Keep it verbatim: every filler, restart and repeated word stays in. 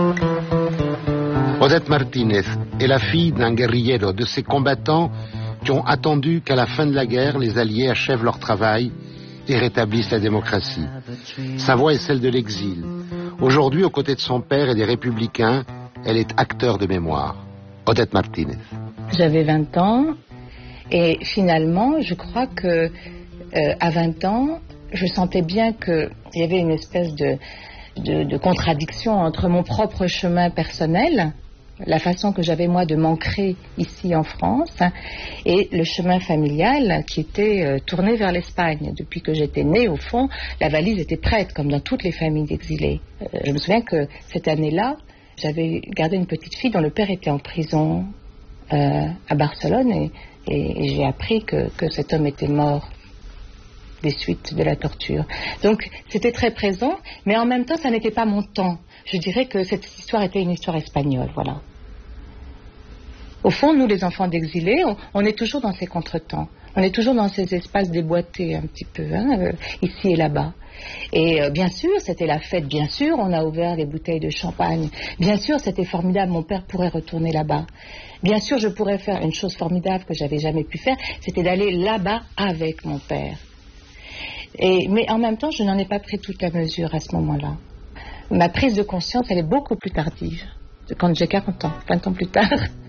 Odette Martínez est la fille d'un guerrillero, de ces combattants qui ont attendu qu'à la fin de la guerre, les Alliés achèvent leur travail et rétablissent la démocratie. Sa voix est celle de l'exil. Aujourd'hui, aux côtés de son père et des Républicains, elle est acteur de mémoire. Odette Martínez. J'avais vingt ans et finalement, je crois que euh, à vingt ans, je sentais bien qu'il y avait une espèce de, de, de contradiction entre mon propre chemin personnel, la façon que j'avais moi de m'ancrer ici en France, et le chemin familial qui était euh, tourné vers l'Espagne. Depuis que j'étais née, au fond, la valise était prête, comme dans toutes les familles d'exilés. Euh, je me souviens que cette année-là, j'avais gardé une petite fille dont le père était en prison euh, à Barcelone, et, et, et j'ai appris que, que cet homme était mort des suites de la torture. Donc c'était très présent, mais en même temps ça n'était pas mon temps. Je dirais que cette histoire était une histoire espagnole, voilà. Au fond, nous les enfants d'exilés, on, on est toujours dans ces contretemps. On est toujours dans ces espaces déboîtés un petit peu, hein, euh, ici et là-bas. Et euh, bien sûr, c'était la fête, bien sûr, on a ouvert les bouteilles de champagne. Bien sûr, c'était formidable, mon père pourrait retourner là-bas. Bien sûr, je pourrais faire une chose formidable que j'avais jamais pu faire, c'était d'aller là-bas avec mon père. Et, mais en même temps, je n'en ai pas pris toute la mesure à ce moment-là. Ma prise de conscience, elle est beaucoup plus tardive, quand j'ai quarante ans, vingt ans plus tard.